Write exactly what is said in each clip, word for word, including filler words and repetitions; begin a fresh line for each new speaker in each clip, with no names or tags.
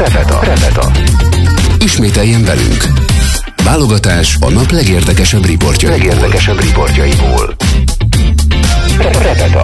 Repeta. Repeta. Ismételjen velünk. Válogatás a nap legérdekesebb riportjaiból. Legérdekesebb riportjaiból. Repeta.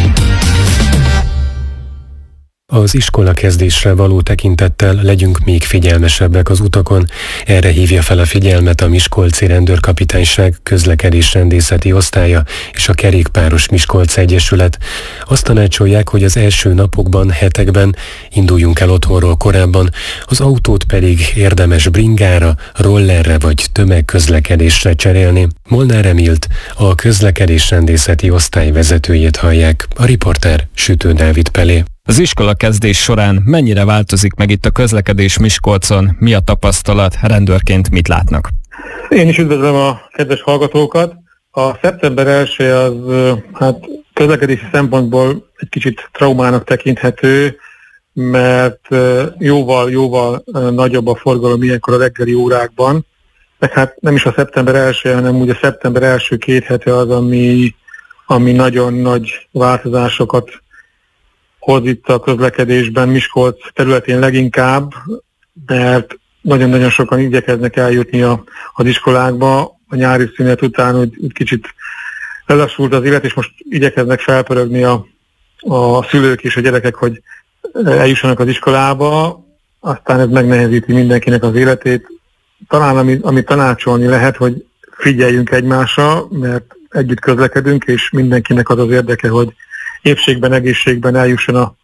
Az iskolakezdésre való tekintettel legyünk még figyelmesebbek az utakon. Erre hívja fel a figyelmet a Miskolci Rendőrkapitányság közlekedésrendészeti osztálya és a Kerékpáros Miskolc Egyesület. Azt tanácsolják, hogy az első napokban, hetekben induljunk el otthonról korábban, az autót pedig érdemes bringára, rollerre vagy tömegközlekedésre cserélni. Molnár Emilt, a közlekedésrendészeti osztály vezetőjét hallják. A riporter Sütő Dávid Pelé.
Az iskolakezdés során mennyire változik meg itt a közlekedés Miskolcon? Mi a tapasztalat? Rendőrként mit látnak?
Én is üdvözlöm a kedves hallgatókat. A szeptember elseje az hát közlekedési szempontból egy kicsit traumának tekinthető, mert jóval, jóval nagyobb a forgalom ilyenkor a reggeli órákban. Meg hát nem is a szeptember elseje, hanem úgy a szeptember első két hete az, ami, ami nagyon nagy változásokat hoz itt a közlekedésben, Miskolc területén leginkább, mert nagyon-nagyon sokan igyekeznek eljutni a, az iskolákba. A nyári szünet után úgy, úgy kicsit lelassult az élet, és most igyekeznek felpörögni a, a szülők és a gyerekek, hogy eljussanak az iskolába, aztán ez megnehezíti mindenkinek az életét. Talán ami, ami tanácsolni lehet, hogy figyeljünk egymásra, mert együtt közlekedünk, és mindenkinek az az érdeke, hogy épségben, egészségben eljusson a,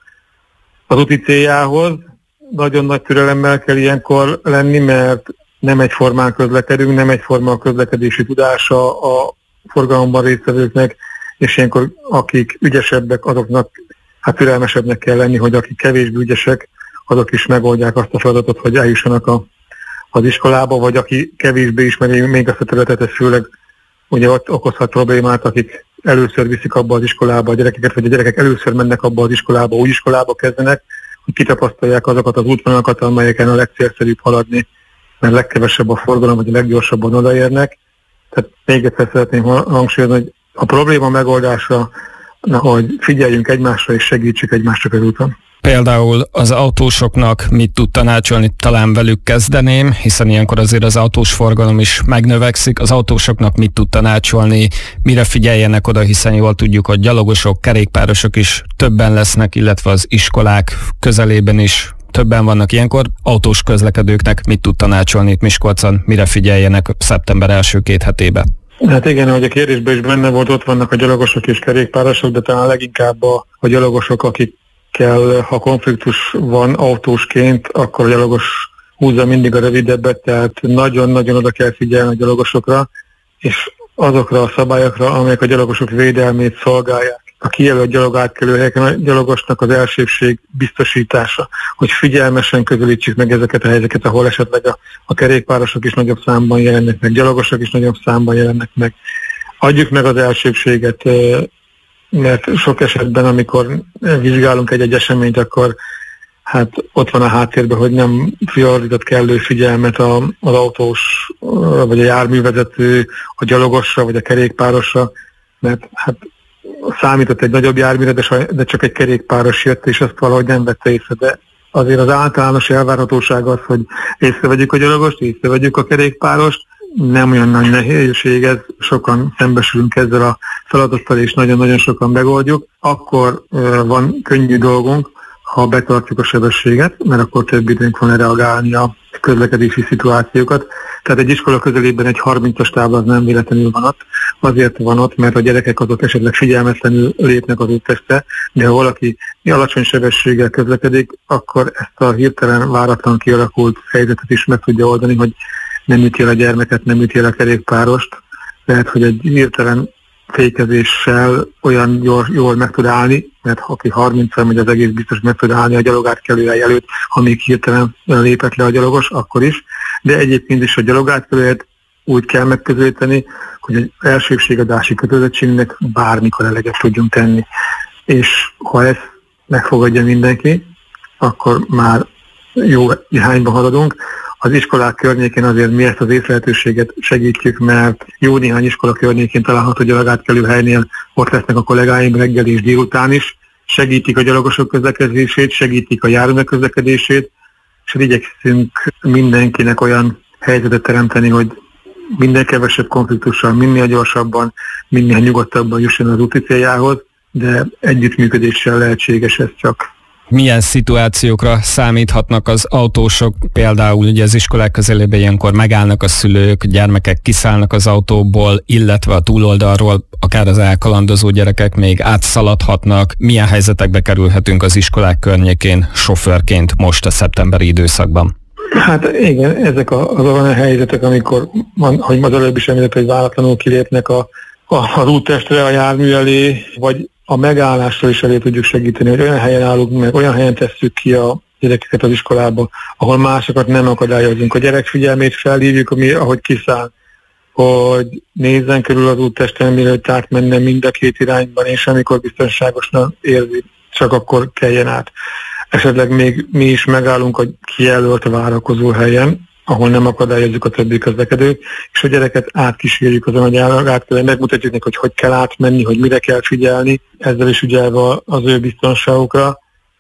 az úti céljához. Nagyon nagy türelemmel kell ilyenkor lenni, mert nem egyformán közlekedünk, nem egyforma a közlekedési tudása a forgalomban résztvevőknek, és ilyenkor akik ügyesebbek, azoknak hát türelmesebbnek kell lenni, hogy akik kevésbé ügyesek, azok is megoldják azt a feladatot, hogy eljussanak a, az iskolába, vagy aki kevésbé ismeri még azt a területet, ez főleg ugye ott okozhat problémát, akik először viszik abba az iskolába a gyerekeket, vagy a gyerekek először mennek abba az iskolába, új iskolába kezdenek, hogy kitapasztalják azokat az útvonalakat, amelyeken a legcélszerűbb haladni, mert legkevesebb a forgalom, vagy a leggyorsabban odaérnek. Tehát még egyszer szeretném hangsúlyozni, hogy a probléma megoldása, hogy figyeljünk egymásra és segítsük egymást az úton.
Például az autósoknak mit tud tanácsolni, talán velük kezdeném, hiszen ilyenkor azért az autós forgalom is megnövekszik. Az autósoknak mit tud tanácsolni, mire figyeljenek oda, hiszen jól tudjuk, hogy gyalogosok, kerékpárosok is többen lesznek, illetve az iskolák közelében is többen vannak ilyenkor. Autós közlekedőknek mit tud tanácsolni itt Miskolcon, mire figyeljenek szeptember első két hetében?
Hát igen, ahogy a kérdésben is benne volt, ott vannak a gyalogosok és kerékpárosok, de talán leginkább a, a gyalogosok, akik kell, ha konfliktus van autósként, akkor a gyalogos húzza mindig a rövidebbet, tehát nagyon-nagyon oda kell figyelni a gyalogosokra, és azokra a szabályokra, amelyek a gyalogosok védelmét szolgálják. A kijelölt gyalogátkelőhelyeken a gyalogosnak az elsőbség biztosítása, hogy figyelmesen közelítsük meg ezeket a helyzeteket, ahol esetleg a, a kerékpárosok is nagyobb számban jelennek meg, gyalogosok is nagyobb számban jelennek meg. Adjuk meg az elsőbséget, mert sok esetben, amikor vizsgálunk egy-egy eseményt, akkor hát ott van a háttérben, hogy nem fordított kellő figyelmet a, az autós, vagy a járművezető, a gyalogosra, vagy a kerékpárosra, mert hát számított egy nagyobb járműre, de, de csak egy kerékpáros jött, és azt valahogy nem vette észre, de azért az általános elvárhatóság az, hogy észrevegyük a gyalogost, észrevegyük a kerékpárost, nem olyan nagy nehézség ez, sokan szembesülünk ezzel a feladattal, és nagyon-nagyon sokan megoldjuk. Akkor uh, van könnyű dolgunk, ha betartjuk a sebességet, mert akkor több időnk van reagálni a közlekedési szituációkat. Tehát egy iskola közelében egy harmincas tábla az nem véletlenül van ott. Azért van ott, mert a gyerekek azok esetleg figyelmetlenül lépnek az úttestre, de ha valaki alacsony sebességgel közlekedik, akkor ezt a hirtelen váratlan kialakult helyzetet is meg tudja oldani, hogy nem üti el a gyermeket, nem üti el a kerékpárost. Lehet, hogy egy hirtelen fékezéssel olyan jól, jól meg tud állni, mert aki harminccal megy, az egész biztos meg tud állni a gyalogátkelőhely előtt, ha még hirtelen lépett le a gyalogos, akkor is. De egyébként is a gyalogátkelőhelyet úgy kell megközelíteni, hogy egy elsőbségadási kötelezettségnek bármikor eleget tudjunk tenni. És ha ezt megfogadja mindenki, akkor már jó irányba haladunk. Az iskolák környékén azért mi ezt az észlehetőséget segítjük, mert jó néhány iskola környékén található gyalogátkelőhelynél ott lesznek a kollégáim reggel és délután is, segítik a gyalogosok közlekedését, segítik a járművek közlekedését, és igyekszünk mindenkinek olyan helyzetet teremteni, hogy minden kevesebb konfliktussal, minél gyorsabban, minél nyugodtabban jusson az úti céljához, de együttműködéssel lehetséges ez csak.
Milyen szituációkra számíthatnak az autósok? Például ugye az iskolák közelében ilyenkor megállnak a szülők, gyermekek kiszállnak az autóból, illetve a túloldalról akár az elkalandozó gyerekek még átszaladhatnak. Milyen helyzetekbe kerülhetünk az iskolák környékén sofőrként most a szeptemberi időszakban?
Hát igen, ezek az olyan helyzetek, amikor, ahogy az előbb is említett, hogy váratlanul kilépnek a, a, az úttestre, a jármű elé, vagy a megállásról is elé tudjuk segíteni, hogy olyan helyen állunk meg, olyan helyen tesszük ki a gyerekeket az iskolába, ahol másokat nem akadályozunk. A gyerek figyelmét felhívjuk, ami, ahogy kiszáll, hogy nézzen körül az úttesten, mielőtt átmenne mind a két irányban, és amikor biztonságosan érzi, csak akkor keljen át. Esetleg még mi is megállunk a kijelölt várakozó helyen, ahol nem akadályozzuk a többi közlekedőt, és a gyereket átkísérjük azon a gyárgátkelen, megmutatjuk neki, hogy hogy kell átmenni, hogy mire kell figyelni, ezzel is ügyelve az ő biztonságukra,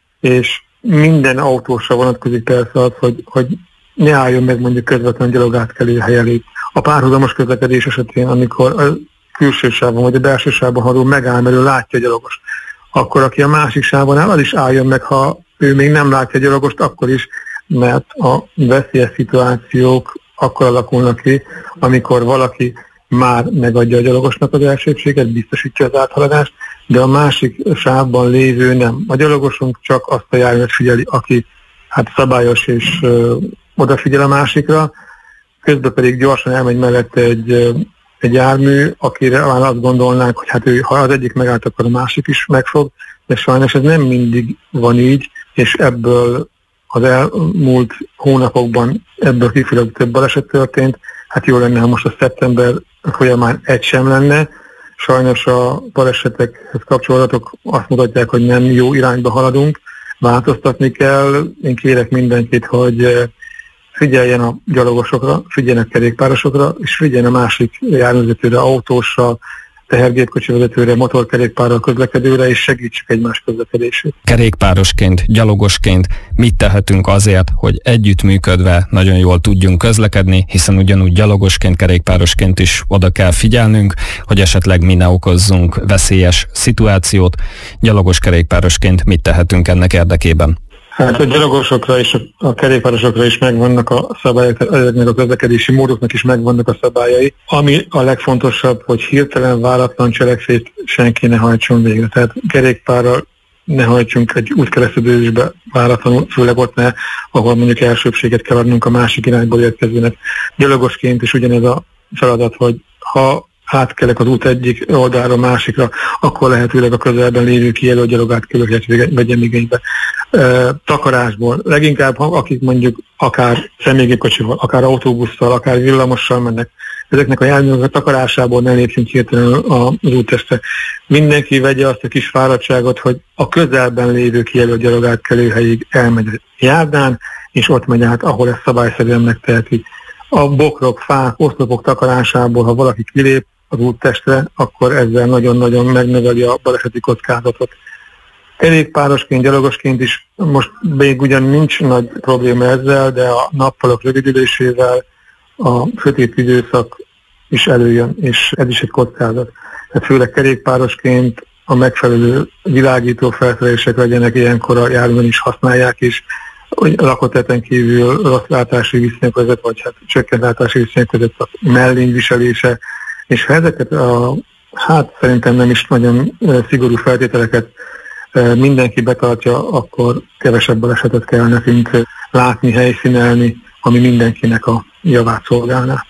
és minden autósra vonatkozik persze az, hogy, hogy ne álljon meg mondjuk közvetlenül gyalogátkelő hely elé. A párhuzamos közlekedés esetén, amikor a külső sávon vagy a belső sávon haló megáll, mert ő látja a gyalogos, akkor aki a másik sávon áll, az is álljon meg, ha ő még nem látja a gyalogost, akkor is, mert a veszélyes szituációk akkor alakulnak ki, amikor valaki már megadja a gyalogosnak az elsőbséget, biztosítja az áthaladást, de a másik sávban lévő nem. A gyalogosunk csak azt a járművet figyeli, aki hát szabályos és ö, odafigyel a másikra, közben pedig gyorsan elmegy mellette egy, ö, egy jármű, akire már azt gondolnánk, hogy hát ő, ha az egyik megállt, akkor a másik is megfog, de sajnos ez nem mindig van így, és ebből az elmúlt hónapokban ebből kifolyólag több baleset történt. Hát jó lenne, ha most a szeptember folyamán egy sem lenne. Sajnos a balesetekhez kapcsolatok azt mutatják, hogy nem jó irányba haladunk. Változtatni kell. Én kérek mindenkit, hogy figyeljen a gyalogosokra, figyeljen a kerékpárosokra, és figyeljen a másik járművezetőre, autósra, tehergépkocsi vezetőre, motorkerékpárral közlekedőre, és segítsük egymás közlekedését.
Kerékpárosként, gyalogosként mit tehetünk azért, hogy együttműködve nagyon jól tudjunk közlekedni, hiszen ugyanúgy gyalogosként, kerékpárosként is oda kell figyelnünk, hogy esetleg mi ne okozzunk veszélyes szituációt. Gyalogos kerékpárosként mit tehetünk ennek érdekében?
Hát a gyalogosokra és a kerékpárosokra is megvannak a szabályok, ezeknek a közlekedési módoknak is megvannak a szabályai. Ami a legfontosabb, hogy hirtelen váratlan cselekvést senki ne hajtson végre. Tehát kerékpárral ne hajtsunk egy útkereszteződésbe váratlanul, főleg ott ne, ahol mondjuk elsőbséget kell adnunk a másik irányból érkezőnek. Gyalogosként is ugyanez a feladat, hogy ha átkelek az út egyik oldalra másikra, akkor lehetőleg a közelben lévő kijelölt gyalogátkelőket vegyem igénybe. E, takarásból, leginkább akik mondjuk akár személygépkocsival, akár autóbusszal, akár villamossal mennek, ezeknek a járművek a takarásából ne lépjünk hirtelen az úttestre. Mindenki vegye azt a kis fáradtságot, hogy a közelben lévő kijelölt gyalogátkelőhelyig elmegy a járdán, és ott megy át, ahol ezt szabályszerűen megteheti. A bokrok, fák, oszlopok takarásából, ha valaki kilép az úttestre, akkor ezzel nagyon-nagyon megnöveli a baleseti kockázatot. Kerékpárosként, gyalogosként is most még ugyan nincs nagy probléma ezzel, de a nappalok rövidülésével a sötét időszak is előjön, és ez is egy kockázat. Tehát főleg kerékpárosként a megfelelő világító felszerelések legyenek, ilyenkor a járműben is használják, és hogy lakóterületen kívül rossz látási viszonyok között, vagy hát csökkent látási viszonyok között a mellény viselése, és ha ezeket a, hát szerintem nem is nagyon szigorú feltételeket mindenki betartja, akkor kevesebb balesetet kell nekünk látni, helyszínelni, ami mindenkinek a javát szolgálná.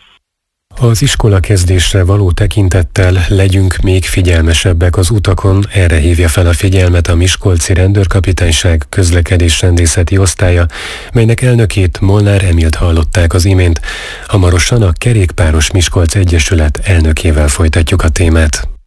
Az iskola kezdésre való tekintettel legyünk még figyelmesebbek az utakon, erre hívja fel a figyelmet a Miskolci Rendőrkapitányság közlekedésrendészeti osztálya, melynek elnökét, Molnár Emilt hallották az imént. Hamarosan a Kerékpáros Miskolc Egyesület elnökével folytatjuk a témát.